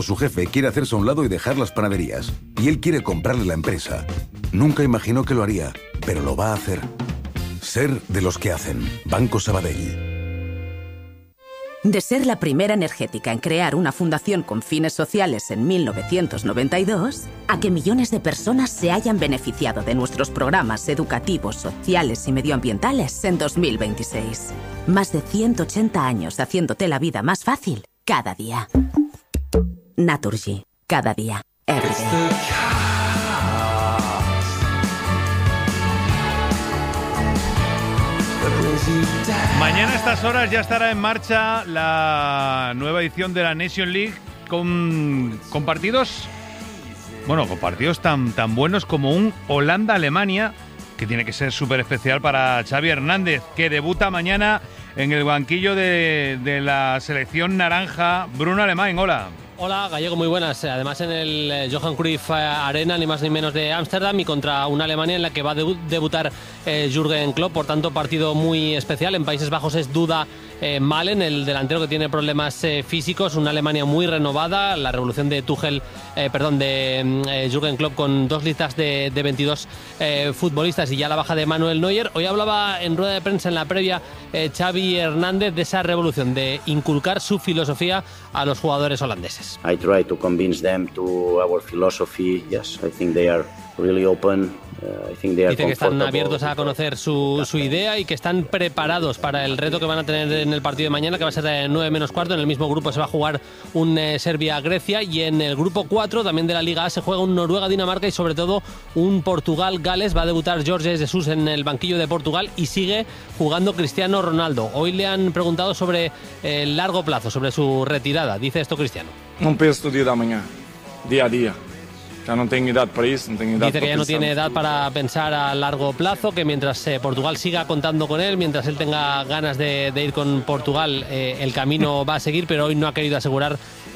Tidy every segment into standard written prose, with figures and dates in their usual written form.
Su jefe quiere hacerse a un lado y dejar las panaderías. Y él quiere comprarle la empresa. Nunca imaginó que lo haría, pero lo va a hacer. Ser de los que hacen. Banco Sabadell. De ser la primera energética en crear una fundación con fines sociales en 1992, a que millones de personas se hayan beneficiado de nuestros programas educativos, sociales y medioambientales en 2026. Más de 180 años haciéndote la vida más fácil cada día. Naturgy. Cada día. Every day. Mañana a estas horas ya estará en marcha la nueva edición de la Nation League con partidos, bueno, con partidos tan buenos como un Holanda-Alemania, que tiene que ser súper especial para Xavi Hernández, que debuta mañana en el banquillo de la selección naranja. Bruno Alemán, hola. Hola, Gallego, muy buenas. Además en el Johan Cruyff Arena, ni más ni menos de Ámsterdam, y contra una Alemania en la que va a debutar Jürgen Klopp. Por tanto, partido muy especial. En Países Bajos es Duda Malen, el delantero que tiene problemas físicos. Una Alemania muy renovada. La revolución de Jürgen Klopp con 2 listas de 22 futbolistas y ya la baja de Manuel Neuer. Hoy hablaba en rueda de prensa en la previa Xavi Hernández de esa revolución, de inculcar su filosofía a los jugadores holandeses. I try to convince them to our philosophy. Yes, I think they are really open. Dice que están abiertos a conocer su idea y que están preparados para el reto que van a tener en el partido de mañana, que va a ser de 9 menos cuarto. En el mismo grupo se va a jugar un Serbia-Grecia, y en el grupo 4 también de la Liga A se juega un Noruega-Dinamarca y sobre todo un Portugal-Gales. Va a debutar Jorge Jesus en el banquillo de Portugal y sigue jugando Cristiano Ronaldo. Hoy le han preguntado sobre el largo plazo, sobre su retirada. Dice esto Cristiano. No pienso el día de mañana, día a día. Ya no tengo edad para eso, Dice que ya no tiene edad para pensar a largo plazo, que mientras Portugal siga contando con él, mientras él tenga ganas de ir con Portugal, el camino va a seguir, pero hoy no ha querido asegurar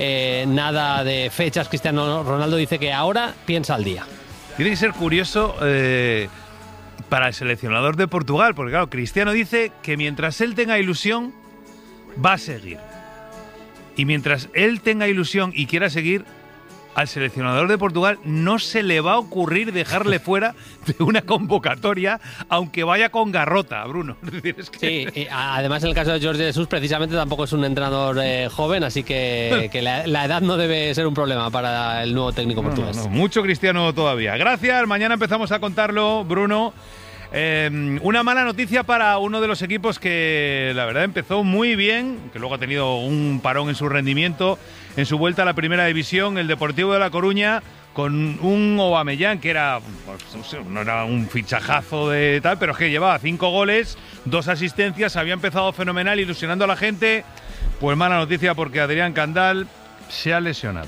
nada de fechas. Cristiano Ronaldo dice que ahora piensa al día. Tiene que ser curioso para el seleccionador de Portugal, porque claro, Cristiano dice que mientras él tenga ilusión, va a seguir. Y mientras él tenga ilusión y quiera seguir, al seleccionador de Portugal no se le va a ocurrir dejarle fuera de una convocatoria, aunque vaya con garrota, Bruno. Sí, y además en el caso de Jorge Jesus precisamente tampoco es un entrenador joven, así que la edad no debe ser un problema para el nuevo técnico portugués. No, mucho Cristiano todavía. Gracias, mañana empezamos a contarlo, Bruno. Una mala noticia para uno de los equipos que la verdad empezó muy bien, que luego ha tenido un parón en su rendimiento en su vuelta a la primera división, el Deportivo de La Coruña, con un Aubameyang que era, pues, no era un fichajazo de tal, pero es que llevaba 5 goles, 2 asistencias, había empezado fenomenal, ilusionando a la gente. Pues mala noticia porque Adrián Candal se ha lesionado.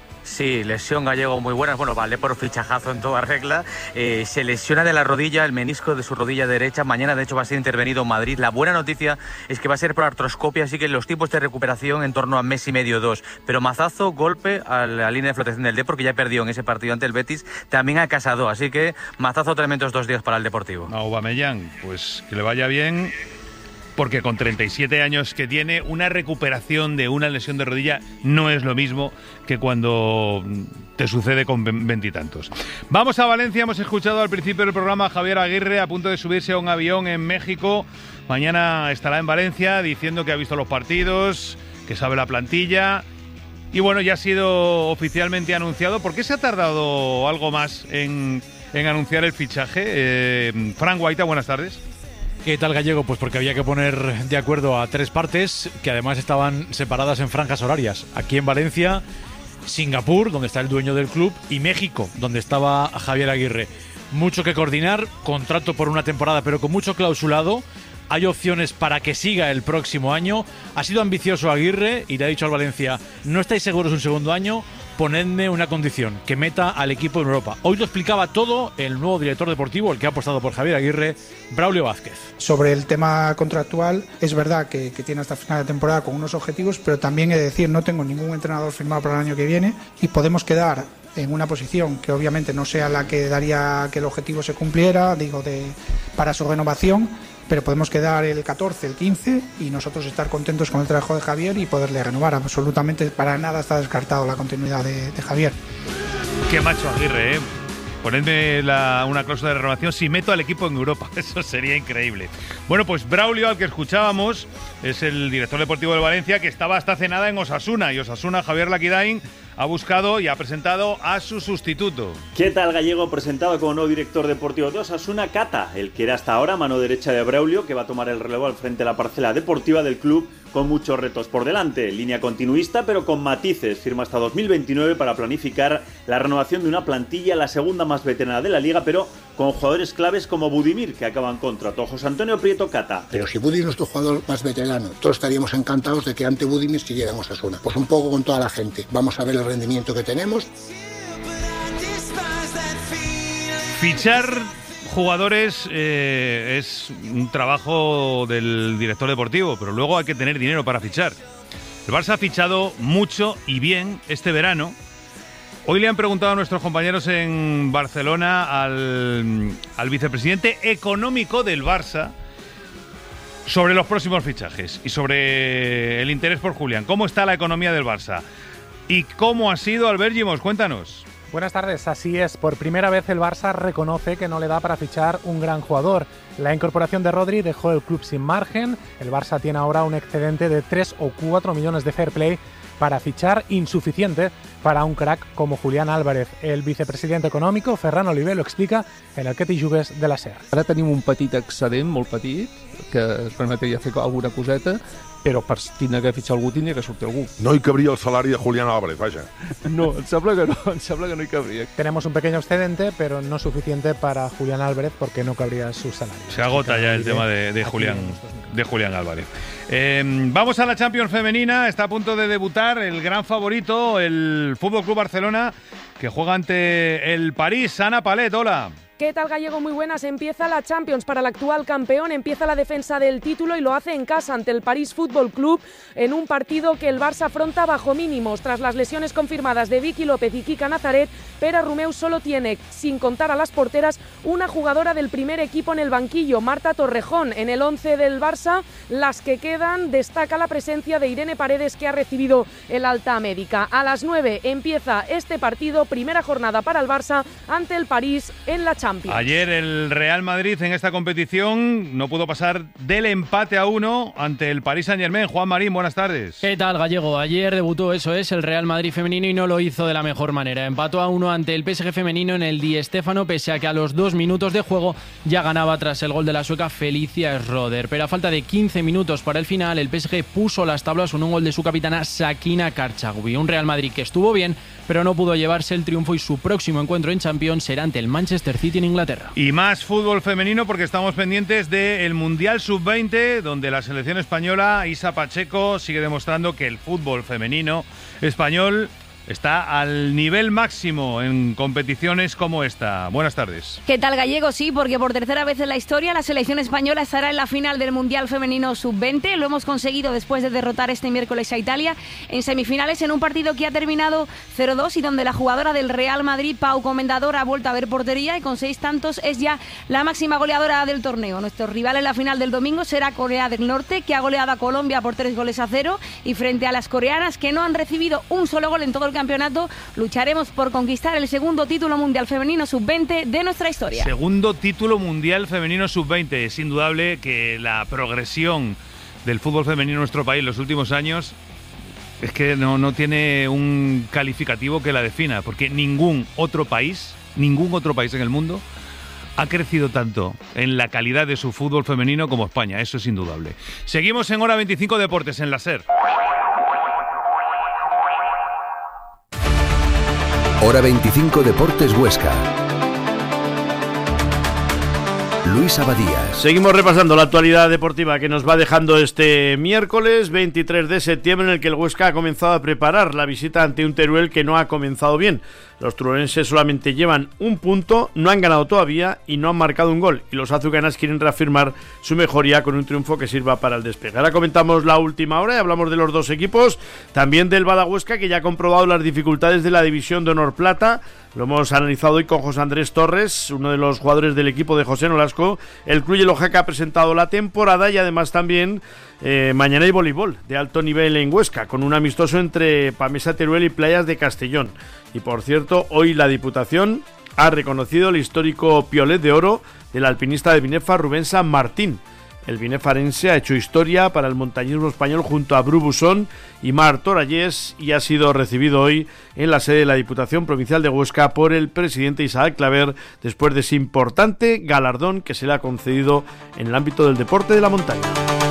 Sí, lesión, Gallego, muy buena. Bueno, vale por fichajazo en toda regla. Se lesiona de la rodilla, el menisco de su rodilla derecha. Mañana, de hecho, va a ser intervenido en Madrid. La buena noticia es que va a ser por artroscopia, así que los tiempos de recuperación en torno a mes y medio, 2. Pero mazazo, golpe a la línea de flotación del Depor, que ya perdió en ese partido ante el Betis. También a Casado, así que mazazo tremendos 2 días para el Deportivo. Aubameyang, pues que le vaya bien, porque con 37 años que tiene, una recuperación de una lesión de rodilla no es lo mismo que cuando te sucede con 20 y tantos. Vamos a Valencia. Hemos escuchado al principio del programa a Javier Aguirre a punto de subirse a un avión en México. Mañana estará en Valencia diciendo que ha visto los partidos, que sabe la plantilla. Y bueno, ya ha sido oficialmente anunciado. ¿Por qué se ha tardado algo más en anunciar el fichaje? Fran Guaita, buenas tardes. ¿Qué tal, Gallego? Pues porque había que poner de acuerdo a 3 partes que además estaban separadas en franjas horarias. Aquí en Valencia, Singapur, donde está el dueño del club, y México, donde estaba Javier Aguirre. Mucho que coordinar, contrato por una temporada, pero con mucho clausulado. Hay opciones para que siga el próximo año. Ha sido ambicioso Aguirre y le ha dicho al Valencia: no estáis seguros un segundo año, ponedme una condición, que meta al equipo en Europa. Hoy lo explicaba todo el nuevo director deportivo, el que ha apostado por Javier Aguirre, Braulio Vázquez. Sobre el tema contractual, es verdad que tiene hasta final de temporada con unos objetivos, pero también he de decir, no tengo ningún entrenador firmado para el año que viene y podemos quedar en una posición que obviamente no sea la que daría que el objetivo se cumpliera, para su renovación, pero podemos quedar el 14, el 15 y nosotros estar contentos con el trabajo de Javier y poderle renovar. Absolutamente para nada está descartado la continuidad de Javier. Qué macho Aguirre, ¿eh? Ponedme una cláusula de renovación si meto al equipo en Europa. Eso sería increíble. Bueno, pues Braulio, al que escuchábamos, es el director deportivo del Valencia, que estaba hasta hace nada en Osasuna. Y Osasuna, Javier Laquidain, ha buscado y ha presentado a su sustituto. ¿Qué tal, Gallego? Presentado como nuevo director deportivo de Osasuna, Cata, el que era hasta ahora mano derecha de Braulio, que va a tomar el relevo al frente de la parcela deportiva del club, con muchos retos por delante. Línea continuista, pero con matices. Firma hasta 2029 para planificar la renovación de una plantilla, la segunda más veterana de la liga, pero con jugadores claves como Budimir, que acaban contrato. José Antonio Prieto, Cata. Pero si Budimir es nuestro jugador más veterano, todos estaríamos encantados de que ante Budimir siguiéramos a Osasuna. Pues un poco con toda la gente. Vamos a ver el rendimiento que tenemos. Fichar jugadores es un trabajo del director deportivo, pero luego hay que tener dinero para fichar. El Barça ha fichado mucho y bien este verano. Hoy le han preguntado a nuestros compañeros en Barcelona al vicepresidente económico del Barça sobre los próximos fichajes y sobre el interés por Julián. ¿Cómo está la economía del Barça? ¿Y cómo ha sido Albert Gimos? Cuéntanos. Buenas tardes, así es. Por primera vez el Barça reconoce que no le da para fichar un gran jugador. La incorporación de Rodri dejó el club sin margen. El Barça tiene ahora un excedente de 3 o 4 millones de fair play para fichar, insuficiente para un crack como Julián Álvarez. El vicepresidente econòmico, Ferran Oliver, lo explica en el Que t'hi jugues de la SER. Ara tenim un petit excedent, molt petit, que es permetria fer alguna coseta, però per tindre que fitxar algú tindria que sortir algú. No hi cabria el salari de Julián Álvarez, vaja. No, em sembla que no hi cabria. Tenemos un pequeño excedente, pero no suficiente para Julián Álvarez porque no cabría su salario. Se agota ya el tema de Julián Álvarez. Vamos a la Champions femenina. Está a punto de debutar el gran favorito, el Fútbol Club Barcelona, que juega ante el París. Ana Palet, hola. ¿Qué tal, Gallego? Muy buenas. Empieza la Champions para el actual campeón, empieza la defensa del título y lo hace en casa ante el París Fútbol Club en un partido que el Barça afronta bajo mínimos. Tras las lesiones confirmadas de Vicky López y Kika Nazaret, Pere Romeu solo tiene, sin contar a las porteras, una jugadora del primer equipo en el banquillo, Marta Torrejón. En el 11 del Barça, las que quedan, destaca la presencia de Irene Paredes, que ha recibido el alta médica. A las 9 empieza este partido, primera jornada para el Barça ante el París en la Champions. Ayer el Real Madrid en esta competición no pudo pasar del empate a 1 ante el Paris Saint-Germain. Juan Marín, buenas tardes. ¿Qué tal, Gallego? Ayer debutó, eso es, el Real Madrid femenino y no lo hizo de la mejor manera. Empató a 1 ante el PSG femenino en el Di Stéfano, pese a que a los 2 minutos de juego ya ganaba tras el gol de la sueca Felicia Schroeder. Pero a falta de 15 minutos para el final, el PSG puso las tablas con un gol de su capitana Sakina Karchagui. Un Real Madrid que estuvo bien, pero no pudo llevarse el triunfo y su próximo encuentro en Champions será ante el Manchester City en Inglaterra. Y más fútbol femenino porque estamos pendientes del Mundial Sub-20, donde la selección española, Isa Pacheco, sigue demostrando que el fútbol femenino español está al nivel máximo en competiciones como esta. Buenas tardes. ¿Qué tal, Gallego? Sí, porque por tercera vez en la historia la selección española estará en la final del Mundial Femenino Sub-20. Lo hemos conseguido después de derrotar este miércoles a Italia en semifinales en un partido que ha terminado 0-2 y donde la jugadora del Real Madrid, Pau Comendador, ha vuelto a ver portería y con 6 tantos es ya la máxima goleadora del torneo. Nuestro rival en la final del domingo será Corea del Norte, que ha goleado a Colombia por 3-0, y frente a las coreanas, que no han recibido un solo gol en todo el campeonato, lucharemos por conquistar el segundo título mundial femenino sub-20 de nuestra historia. Segundo título mundial femenino sub-20. Es indudable que la progresión del fútbol femenino en nuestro país en los últimos años es que no tiene un calificativo que la defina, porque ningún otro país en el mundo ha crecido tanto en la calidad de su fútbol femenino como España. Eso es indudable. Seguimos en Hora 25 Deportes en la SER. Hora 25 Deportes Huesca. Luis Abadías. Seguimos repasando la actualidad deportiva que nos va dejando este miércoles 23 de septiembre, en el que el Huesca ha comenzado a preparar la visita ante un Teruel que no ha comenzado bien. Los turolenses solamente llevan un punto, no han ganado todavía y no han marcado un gol. Y los azucanas quieren reafirmar su mejoría con un triunfo que sirva para el despegue. Ahora comentamos la última hora y hablamos de los dos equipos. También del Badahuesca, que ya ha comprobado las dificultades de la División de Honor Plata. Lo hemos analizado hoy con José Andrés Torres, uno de los jugadores del equipo de José Nolasco, vasco, el Club Yellow Jaca ha presentado la temporada y además también mañana hay voleibol de alto nivel en Huesca, con un amistoso entre Pamesa Teruel y Playas de Castellón. Y por cierto, hoy la Diputación ha reconocido el histórico piolet de oro del alpinista de Binefa, Rubén San Martín. El binefarense ha hecho historia para el montañismo español junto a Bru Busson y Mar Torallés y ha sido recibido hoy en la sede de la Diputación Provincial de Huesca por el presidente Isaac Claver después de ese importante galardón que se le ha concedido en el ámbito del deporte de la montaña.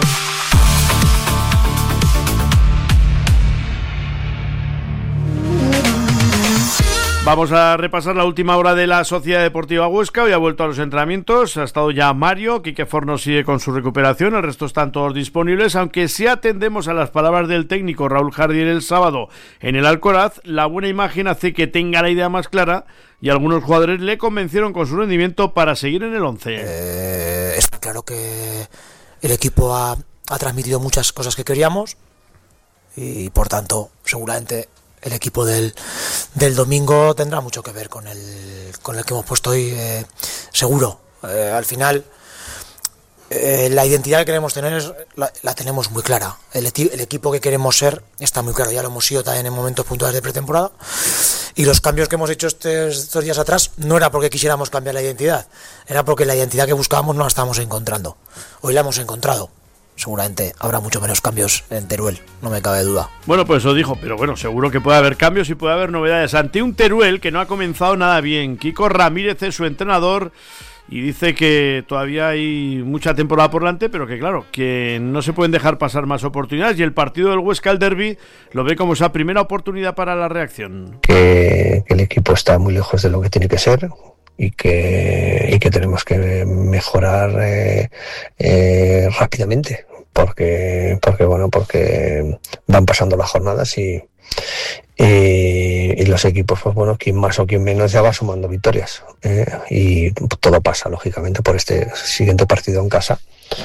Vamos a repasar la última hora de la Sociedad Deportiva Huesca. Hoy ha vuelto a los entrenamientos, ha estado ya Mario, Quique Forno sigue con su recuperación, el resto están todos disponibles, aunque si atendemos a las palabras del técnico Raúl Jardier el sábado en el Alcoraz, la buena imagen hace que tenga la idea más clara y algunos jugadores le convencieron con su rendimiento para seguir en el 11. Está claro que el equipo ha transmitido muchas cosas que queríamos y por tanto seguramente el equipo del domingo tendrá mucho que ver con el que hemos puesto hoy, seguro. Al final, la identidad que queremos tener la tenemos muy clara. El equipo que queremos ser está muy claro. Ya lo hemos sido también en momentos puntuales de pretemporada. Y los cambios que hemos hecho estos días atrás no era porque quisiéramos cambiar la identidad, era porque la identidad que buscábamos no la estábamos encontrando. Hoy la hemos encontrado. Seguramente habrá mucho menos cambios en Teruel, no me cabe duda. Bueno, pues eso dijo, pero bueno, seguro que puede haber cambios y puede haber novedades ante un Teruel que no ha comenzado nada bien. Kiko Ramírez es su entrenador y dice que todavía hay mucha temporada por delante, pero que claro, que no se pueden dejar pasar más oportunidades y el partido del Huesca, el derbi, lo ve como esa primera oportunidad para la reacción. Que el equipo está muy lejos de lo que tiene que ser y que tenemos que mejorar rápidamente porque van pasando las jornadas y los equipos, pues bueno, quien más o quien menos ya va sumando victorias, y todo pasa lógicamente por este siguiente partido en casa,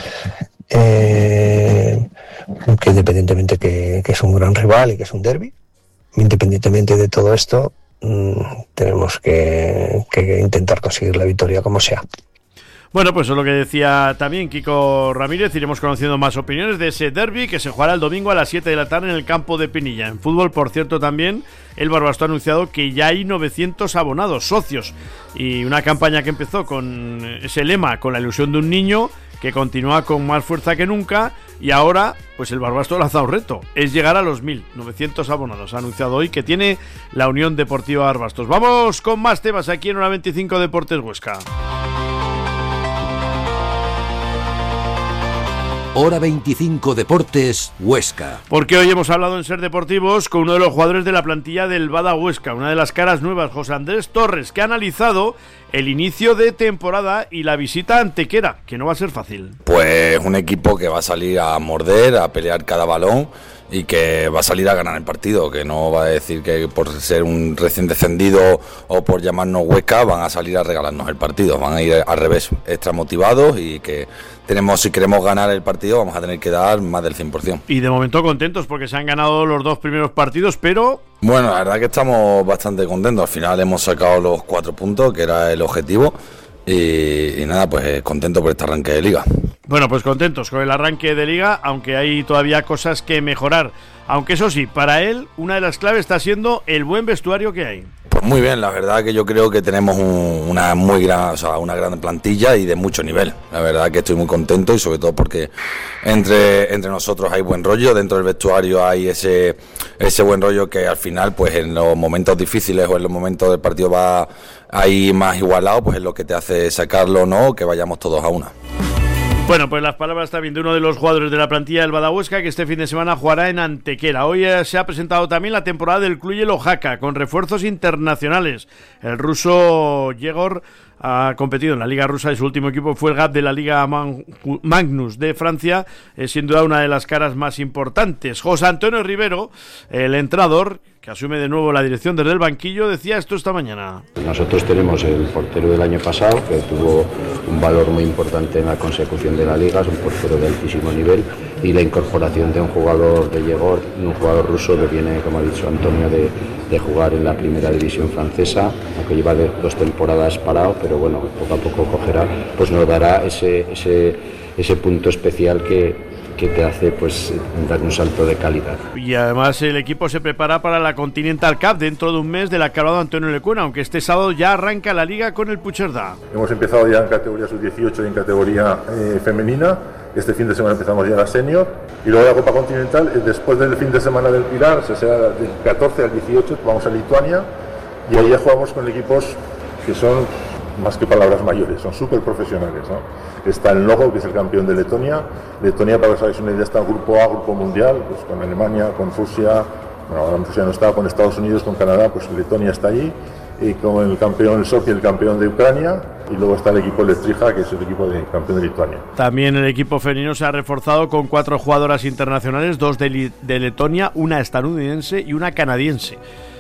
que independientemente que es un gran rival y que es un derbi, independientemente de todo esto, tenemos que intentar conseguir la victoria como sea. Bueno, pues eso es lo que decía también Kiko Ramírez. Iremos conociendo más opiniones de ese derbi que se jugará el domingo a las 7 de la tarde en el campo de Pinilla. En fútbol, por cierto, también el Barbastro ha anunciado que ya hay 900 abonados, socios, y una campaña que empezó con ese lema, con la ilusión de un niño, que continúa con más fuerza que nunca, y ahora pues el Barbastro ha lanzado un reto, es llegar a los 1.900 abonados. Ha anunciado hoy que tiene la Unión Deportiva Barbastros. Vamos con más temas aquí en Hora 25 Deportes Huesca. Hora 25 Deportes Huesca. Porque hoy hemos hablado en Ser Deportivos con uno de los jugadores de la plantilla del Bada Huesca, una de las caras nuevas, José Andrés Torres, que ha analizado el inicio de temporada y la visita a Antequera, que no va a ser fácil. Pues un equipo que va a salir a morder, a pelear cada balón y que va a salir a ganar el partido, que no va a decir que por ser un recién descendido o por llamarnos Huesca van a salir a regalarnos el partido, van a ir al revés, extra motivados, y que si queremos ganar el partido vamos a tener que dar más del 100%. Y de momento contentos porque se han ganado los dos primeros partidos, pero... Bueno, la verdad que estamos bastante contentos, al final hemos sacado los 4 puntos, que era el objetivo, y nada, pues contento por este arranque de liga. Bueno, pues contentos con el arranque de liga, aunque hay todavía cosas que mejorar. Aunque eso sí, para él una de las claves está siendo el buen vestuario que hay. Pues muy bien, la verdad que yo creo que tenemos una gran plantilla y de mucho nivel. La verdad que estoy muy contento, y sobre todo porque entre nosotros hay buen rollo, dentro del vestuario hay ese buen rollo que al final, pues en los momentos difíciles o en los momentos del partido va ahí más igualado, pues es lo que te hace sacarlo, ¿no? Que vayamos todos a una. Bueno, pues las palabras también de uno de los jugadores de la plantilla del Bada Huesca, que este fin de semana jugará en Antequera. Hoy se ha presentado también la temporada del Club Yellow Jaca, con refuerzos internacionales. El ruso Yegor ha competido en la Liga Rusa y su último equipo fue el GAP de la Liga Magnus de Francia, sin duda una de las caras más importantes. José Antonio Rivero, el entrenador, que asume de nuevo la dirección desde el banquillo, decía esto esta mañana. Nosotros tenemos el portero del año pasado, que tuvo un valor muy importante en la consecución de la Liga, es un portero de altísimo nivel, y la incorporación de un jugador de Yegor, un jugador ruso que viene, como ha dicho Antonio, de de jugar en la primera división francesa, aunque lleva 2 temporadas parado, pero bueno, poco a poco cogerá, pues nos dará ese punto especial que te hace pues dar un salto de calidad. Y además el equipo se prepara para la Continental Cup dentro de un mes, de la que ha hablado Antonio Lecuona, aunque este sábado ya arranca la liga con el Puigcerdá. Hemos empezado ya en categoría sub-18 y en categoría femenina. Este fin de semana empezamos ya la senior y luego la Copa Continental. Después del fin de semana del Pilar, o sea, será del 14 al 18, vamos a Lituania y ahí ya jugamos con equipos que son más que palabras mayores, son súper profesionales, ¿no? Está el Logo, que es el campeón de Letonia. Letonia, para que os hagáis una idea, está en grupo A, grupo mundial, pues con Alemania, con Rusia, bueno, ahora Rusia no está, con Estados Unidos, con Canadá, pues Letonia está allí, y con el campeón, el Sofia, el campeón de Ucrania, y luego está el equipo Lestrija, que es el equipo de campeón de Lituania. También el equipo femenino se ha reforzado con 4 jugadoras internacionales, 2 de Letonia, una estadounidense y una canadiense.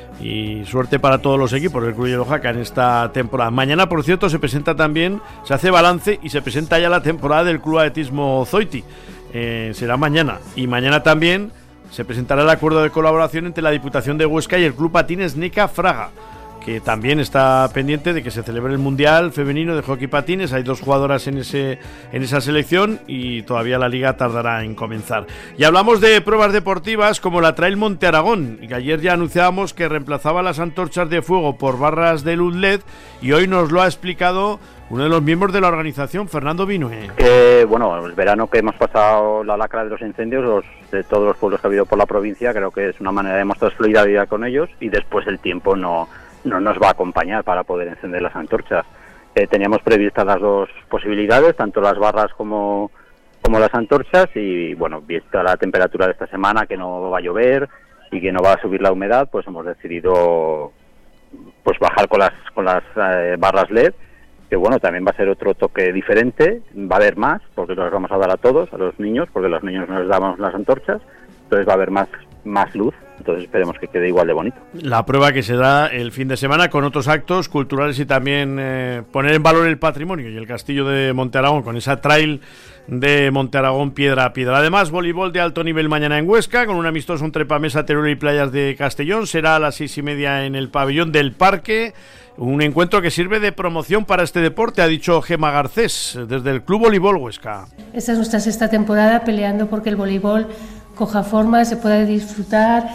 Y suerte para todos los equipos del Club Hielo Jaca en esta temporada. Mañana, por cierto, se presenta también, se hace balance y se presenta ya la temporada del Club Atletismo Zoiti. Será mañana. Y mañana también se presentará el acuerdo de colaboración entre la Diputación de Huesca y el Club Patines Neca Fraga, que también está pendiente de que se celebre el Mundial Femenino de Hockey Patines. Hay 2 jugadoras en esa selección y todavía la liga tardará en comenzar. Y hablamos de pruebas deportivas como la Trail Monte Aragón, que ayer ya anunciábamos que reemplazaba las antorchas de fuego por barras de luz LED, y hoy nos lo ha explicado uno de los miembros de la organización, Fernando Binue. Bueno, el verano que hemos pasado la lacra de los incendios, de todos los pueblos que ha habido por la provincia, creo que es una manera de mostrar solidaridad con ellos, y después el tiempo no nos va a acompañar para poder encender las antorchas. Teníamos previstas las 2 posibilidades, tanto las barras como las antorchas, y bueno, vista la temperatura de esta semana, que no va a llover y que no va a subir la humedad, pues hemos decidido pues bajar con las barras LED, que bueno, también va a ser otro toque diferente. Va a haber más, porque nos las vamos a dar a todos, a los niños, porque los niños nos damos las antorchas, entonces va a haber más luz, entonces esperemos que quede igual de bonito. La prueba que se da el fin de semana con otros actos culturales y también poner en valor el patrimonio y el castillo de Monte Aragón con esa trail de Monte Aragón piedra a piedra. Además, voleibol de alto nivel mañana en Huesca con un amistoso entre Pamesa, Teruel y Playas de Castellón. Será a las 6:30 en el pabellón del Parque. Un encuentro que sirve de promoción para este deporte, ha dicho Gema Garcés desde el Club Voleibol Huesca. Esta es nuestra 6ª temporada peleando porque el voleibol coja forma, se pueda disfrutar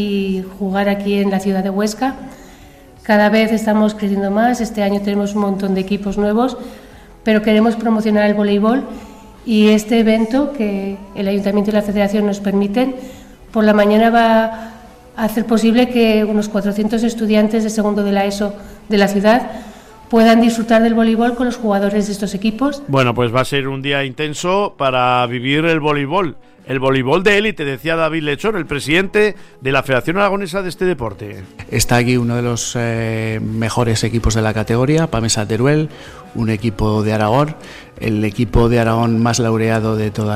y jugar aquí en la ciudad de Huesca. Cada vez estamos creciendo más, este año tenemos un montón de equipos nuevos, pero queremos promocionar el voleibol, y este evento que el Ayuntamiento y la Federación nos permiten, por la mañana va a hacer posible que unos 400 estudiantes de segundo de la ESO de la ciudad puedan disfrutar del voleibol con los jugadores de estos equipos. Bueno, pues va a ser un día intenso para vivir el voleibol de élite, decía David Lechón, el presidente de la Federación Aragonesa de este deporte. Está aquí uno de los mejores equipos de la categoría, Pamesa Teruel, un equipo de Aragón, el equipo de Aragón más laureado de toda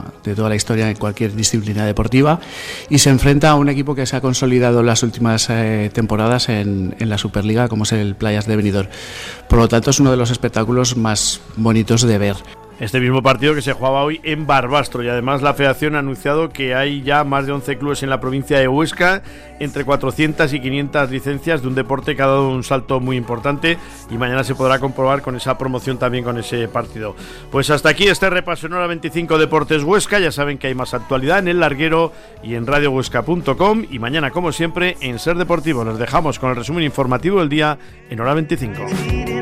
la historia en cualquier disciplina deportiva, y se enfrenta a un equipo que se ha consolidado en las últimas temporadas en la Superliga, como es el Playas de Benidorm. Por lo tanto, es uno de los espectáculos más bonitos de ver. Este mismo partido que se jugaba hoy en Barbastro, y además la Federación ha anunciado que hay ya más de 11 clubes en la provincia de Huesca, entre 400 y 500 licencias de un deporte que ha dado un salto muy importante, y mañana se podrá comprobar con esa promoción también con ese partido. Pues hasta aquí este repaso en Hora 25 Deportes Huesca. Ya saben que hay más actualidad en El Larguero y en radiohuesca.com, y mañana, como siempre, en Ser Deportivo. Nos dejamos con el resumen informativo del día en Hora 25.